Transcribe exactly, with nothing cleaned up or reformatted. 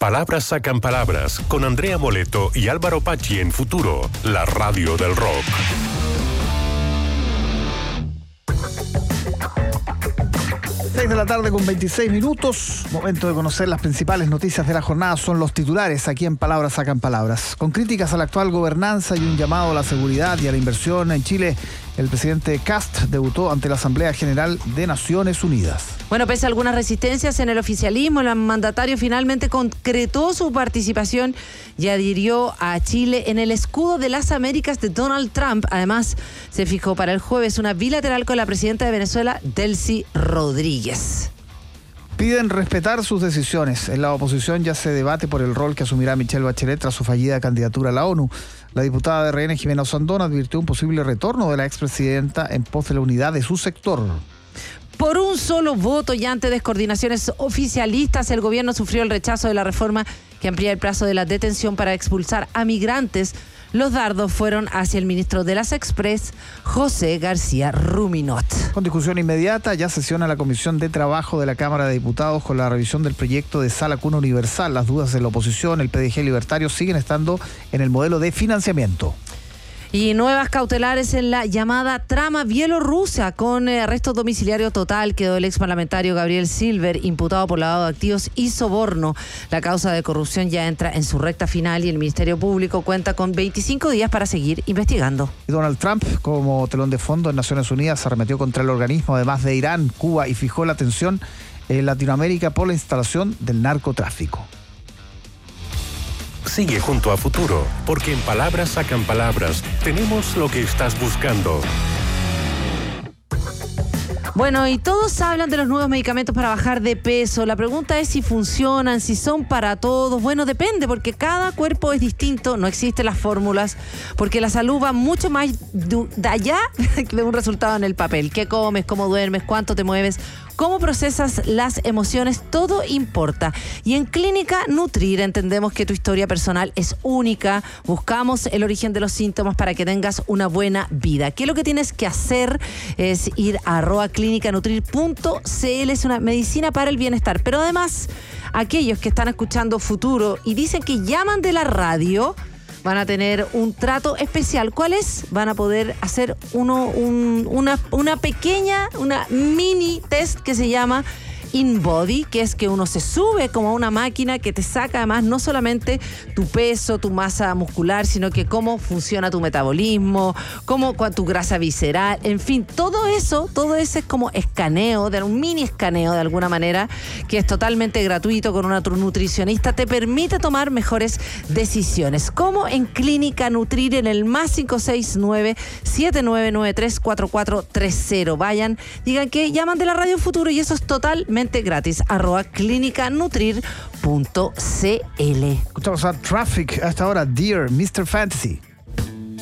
Palabras sacan palabras con Andrea Moleto y Álvaro Pachi en Futuro, la radio del rock. seis de la tarde con veintiséis minutos. Momento de conocer las principales noticias de la jornada. Son los titulares aquí en Palabras Sacan Palabras. Con críticas a la actual gobernanza y un llamado a la seguridad y a la inversión en Chile, el presidente Kast debutó ante la Asamblea General de Naciones Unidas. Bueno, pese a algunas resistencias en el oficialismo, el mandatario finalmente concretó su participación y adhirió a Chile en el escudo de las Américas de Donald Trump. Además, se fijó para el jueves una bilateral con la presidenta de Venezuela, Delcy Rodríguez. Piden respetar sus decisiones. En la oposición ya se debate por el rol que asumirá Michelle Bachelet tras su fallida candidatura a la ONU. La diputada de R N, Jimena Osandón, advirtió un posible retorno de la expresidenta en pos de la unidad de su sector. Por un solo voto y ante descoordinaciones oficialistas, el gobierno sufrió el rechazo de la reforma que amplía el plazo de la detención para expulsar a migrantes. Los dardos fueron hacia el ministro de las Express, José García Ruminot. Con discusión inmediata, ya sesiona la Comisión de Trabajo de la Cámara de Diputados con la revisión del proyecto de Sala Cuna Universal. Las dudas de la oposición, el P D G libertario, siguen estando en el modelo de financiamiento. Y nuevas cautelares en la llamada trama bielorrusa. Con eh, arresto domiciliario total quedó el ex parlamentario Gabriel Silver, imputado por lavado de activos y soborno. La causa de corrupción ya entra en su recta final y el Ministerio Público cuenta con veinticinco días para seguir investigando. Y Donald Trump, como telón de fondo en Naciones Unidas, arremetió contra el organismo, además de Irán, Cuba, y fijó la atención en Latinoamérica por la instalación del narcotráfico. Sigue junto a Futuro, porque en Palabras Sacan Palabras tenemos lo que estás buscando. Bueno, y todos hablan de los nuevos medicamentos para bajar de peso. La pregunta es si funcionan, si son para todos. Bueno, depende, porque cada cuerpo es distinto, no existen las fórmulas, porque la salud va mucho más de allá de un resultado en el papel. ¿Qué comes? ¿Cómo duermes? ¿Cuánto te mueves? ¿Cómo procesas las emociones? Todo importa. Y en Clínica Nutrir entendemos que tu historia personal es única. Buscamos el origen de los síntomas para que tengas una buena vida. ¿Qué es lo que tienes que hacer? Es ir a arroba clínica nutrir punto c l. Es una medicina para el bienestar. Pero además, aquellos que están escuchando Futuro y dicen que llaman de la radio, van a tener un trato especial. ¿Cuál es? Van a poder hacer uno, un, una, una pequeña, una mini test que se llama InBody, que es que uno se sube como a una máquina que te saca además no solamente tu peso, tu masa muscular, sino que cómo funciona tu metabolismo, cómo tu grasa visceral, en fin, todo eso, todo ese es como escaneo, de un mini escaneo de alguna manera, que es totalmente gratuito con una nutricionista, te permite tomar mejores decisiones. Como en Clínica Nutrir en el más cinco seis nueve, siete nueve nueve tres, cuatro cuatro tres cero. Vayan, digan que llaman de la Radio Futuro y eso es totalmente gratis. Arroba clínica nutrir punto c l. Escuchamos a Traffic hasta ahora, Dear mister Fantasy.